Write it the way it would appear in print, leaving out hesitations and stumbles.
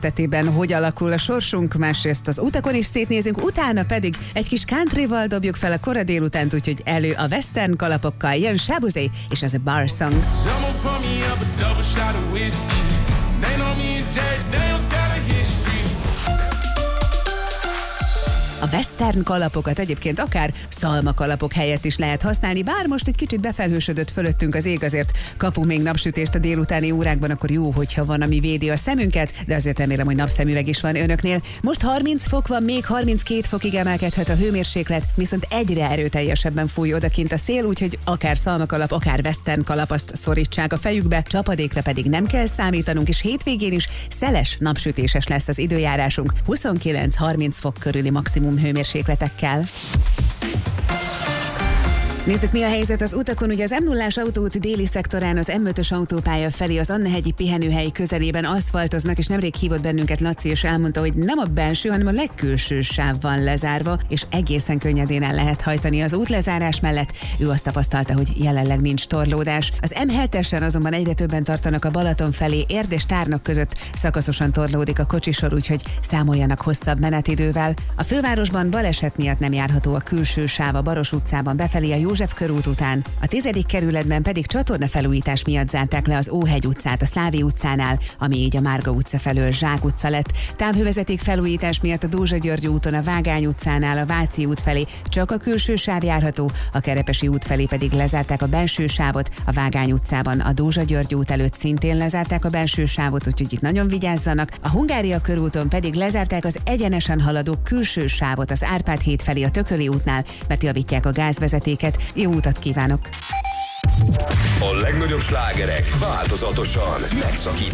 tetében hogy alakul a sorsunk, másrészt az utakon is szétnézünk, utána pedig egy kis countryval dobjuk fel a kora délutánt, úgyhogy elő a western kalapokkal jön Sábuzé és az a Bar Song. A western kalapokat egyébként akár szalmakalapok helyett is lehet használni, bár most egy kicsit befelhősödött fölöttünk az ég, azért kapunk még napsütést a délutáni órákban, akkor jó, hogyha van, ami védi a szemünket, de azért remélem, hogy napszemüveg is van önöknél. Most 30 fok van, még 32 fokig emelkedhet a hőmérséklet, viszont egyre erőteljesebben fúj odakint a szél, úgyhogy akár szalmakalap, akár western kalap, azt szorítsák a fejükbe, csapadékra pedig nem kell számítanunk, és hétvégén is szeles, napsütéses lesz az időjárásunk, 29-30 fok körüli maximum hőmérsékletekkel. Nézzük, mi a helyzet az utakon. Ugye az M0-ás autóút déli szektorán az M5-ös autópálya felé az Annahegyi pihenőhely közelében aszfaltoznak, és nemrég hívott bennünket Laci, és elmondta, hogy nem a belső, hanem a legkülső sáv van lezárva, és egészen könnyedén el lehet hajtani az útlezárás mellett. Ő azt tapasztalta, hogy jelenleg nincs torlódás. Az M7-esen azonban egyre többen tartanak a Balaton felé, Érd és Tárnok között szakaszosan torlódik a kocsisor, úgyhogy számoljanak hosszabb menetidővel. A fővárosban baleset miatt nem járható a külső sáv a Baros utcában befelé a József körút után. A 10. kerületben pedig csatornafelújítás miatt zárták le az Óhegy utcát a Szlávi utcánál, ami így a Márga utca felől Zsák utca lett. Távhővezeték felújítás miatt a Dózsa-György úton a Vágány utcánál a Váci út felé csak a külső sáv járható, a Kerepesi út felé pedig lezárták a belső sávot, a Vágány utcában a Dózsa-György út előtt szintén lezárták a belső sávot, úgyhogy itt nagyon vigyázzanak. A Hungária körúton pedig lezárták az egyenesen haladó külső sávot az Árpád híd felé a Tököli útnál, mert javítják a gázvezetéket. Jó utat kívánok! A legnagyobb slágerek változatosan megszakít.